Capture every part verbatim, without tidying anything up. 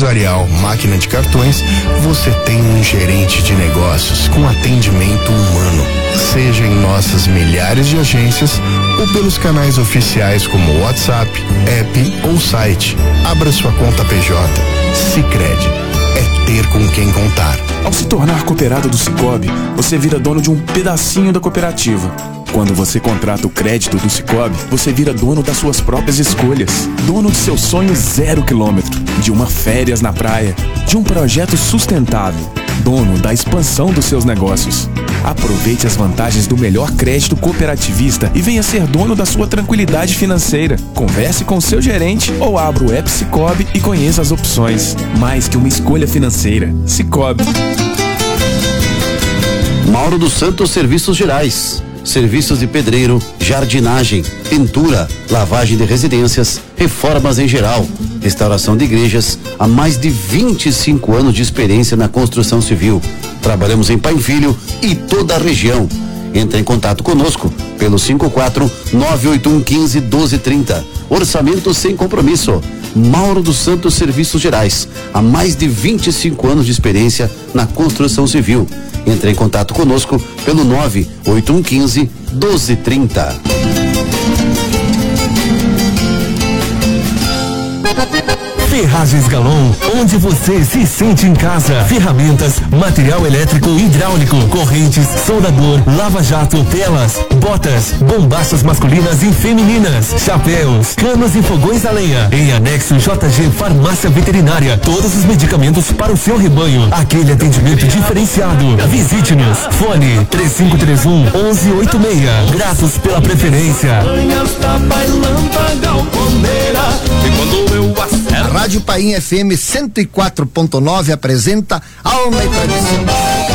empresarial, máquina de cartões, você tem um gerente de negócios com atendimento humano. Seja em nossas milhares de agências ou pelos canais oficiais como WhatsApp, app ou site. Abra sua conta P J. Sicredi é ter com quem contar. Ao se tornar cooperado do Cicobi, você vira dono de um pedacinho da cooperativa. Quando você contrata o crédito do Cicobi, você vira dono das suas próprias escolhas. Dono de seu sonho zero quilômetro, de uma férias na praia, de um projeto sustentável. Dono da expansão dos seus negócios. Aproveite as vantagens do melhor crédito cooperativista e venha ser dono da sua tranquilidade financeira. Converse com seu gerente ou abra o app Cicobi e conheça as opções. Mais que uma escolha financeira, Cicobi. Mauro dos Santos Serviços Gerais. Serviços de pedreiro, jardinagem, pintura, lavagem de residências, reformas em geral, restauração de igrejas, há mais de vinte e cinco anos de experiência na construção civil. Trabalhamos em Pai Filho e toda a região. Entre em contato conosco pelo cinco quatro nove oito um um cinco um dois três zero. Orçamento sem compromisso. Mauro dos Santos Serviços Gerais, há mais de vinte e cinco anos de experiência na construção civil. Entre em contato conosco pelo nove oito um um cinco um dois três zero. Ferragens Galon, onde você se sente em casa. Ferramentas, material elétrico e hidráulico, correntes, soldador, lava-jato, telas, botas, bombachas masculinas e femininas, chapéus, canos e fogões a lenha. Em anexo J G Farmácia Veterinária, todos os medicamentos para o seu rebanho. Aquele atendimento diferenciado. Visite-nos. Fone três cinco três um, um um oito seis. Graças pela preferência. A Rádio Painha F M cento e quatro ponto nove apresenta Alma e Tradição.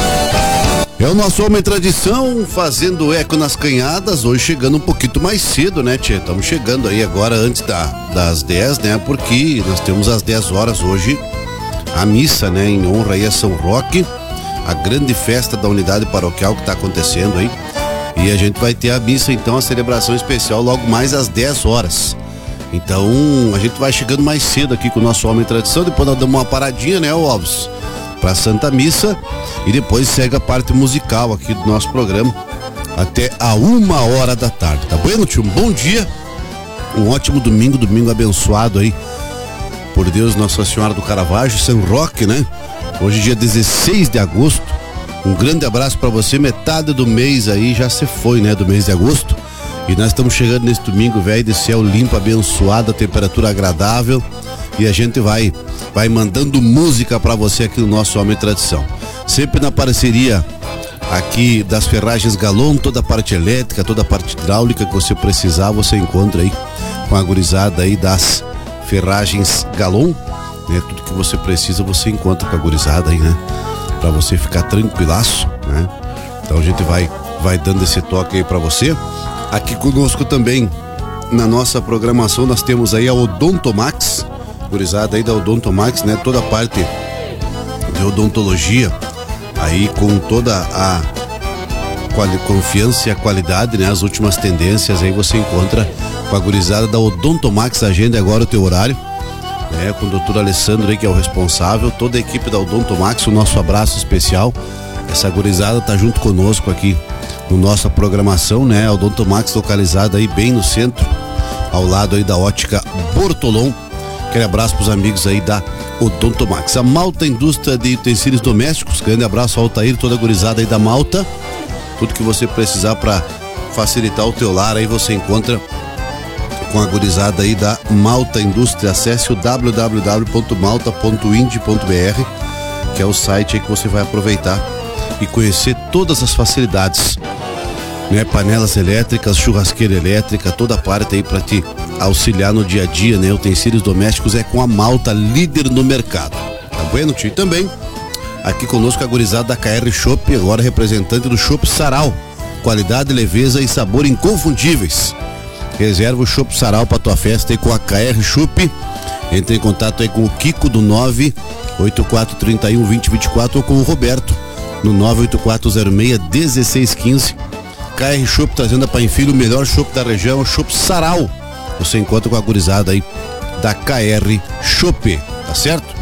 É o nosso Alma e Tradição, fazendo eco nas canhadas, hoje chegando um pouquinho mais cedo, né, tia? Estamos chegando aí agora antes da, das dez, né? Porque nós temos às dez horas hoje a missa, né? Em honra aí a São Roque, a grande festa da unidade paroquial que está acontecendo aí. E a gente vai ter a missa, então, a celebração especial logo mais às dez horas. Então, a gente vai chegando mais cedo aqui com o nosso Homem Tradição, depois nós damos uma paradinha, né, Alves? Pra Santa Missa, e depois segue a parte musical aqui do nosso programa, até a uma hora da tarde, tá bueno, tio? Um bom dia, um ótimo domingo, domingo abençoado aí, por Deus, Nossa Senhora do Caravaggio, São Roque, né? Hoje dia dezesseis de agosto, um grande abraço pra você, metade do mês aí já se foi, né, do mês de agosto. E nós estamos chegando nesse domingo, velho, de céu limpo, abençoado, a temperatura agradável. E a gente vai vai mandando música para você aqui no nosso Homem Tradição. Sempre na parceria aqui das Ferragens Galon, toda a parte elétrica, toda a parte hidráulica que você precisar, você encontra aí com a gurizada aí das Ferragens Galon, né? Tudo que você precisa você encontra com a gurizada aí, né? Para você ficar tranquilaço, né? Então a gente vai vai dando esse toque aí para você. Aqui conosco também, na nossa programação, nós temos aí a Odontomax, gurizada aí da Odontomax, né? Toda a parte de odontologia, aí com toda a quali- confiança e a qualidade, né? As últimas tendências aí você encontra com a gurizada da Odontomax. Agenda agora o teu horário, né? Com o doutor Alessandro aí, que é o responsável, toda a equipe da Odontomax, o nosso abraço especial. Essa gurizada tá junto conosco aqui no nossa programação, né? A Odontomax localizada aí bem no centro, ao lado aí da ótica Bortolom. Aquele abraço pros amigos aí da Odontomax. A Malta Indústria de Utensílios Domésticos, grande abraço ao Altair, toda a gurizada aí da Malta. Tudo que você precisar para facilitar o teu lar aí você encontra com a gurizada aí da Malta Indústria. Acesse o w w w ponto malta ponto ind ponto b r, que é o site aí que você vai aproveitar e conhecer todas as facilidades, né? Panelas elétricas, churrasqueira elétrica, toda a parte aí para te auxiliar no dia a dia, né? Utensílios domésticos é com a Malta, líder no mercado, tá bueno, tio? E também aqui conosco a gurizada da K R Chopp, agora representante do Chopp Sarau, qualidade, leveza e sabor inconfundíveis. Reserva o Chopp Sarau para tua festa aí com a K R Chopp. Entre em contato aí com o Kiko do nove oito quatro três um dois zero dois quatro ou com o Roberto no nove oito quatro zero seis um seis um cinco. K R Chopp trazendo a Pai Filho o melhor chopp da região, o Chopp Sarau. Você encontra com a gurizada aí da K R Chopp, tá certo?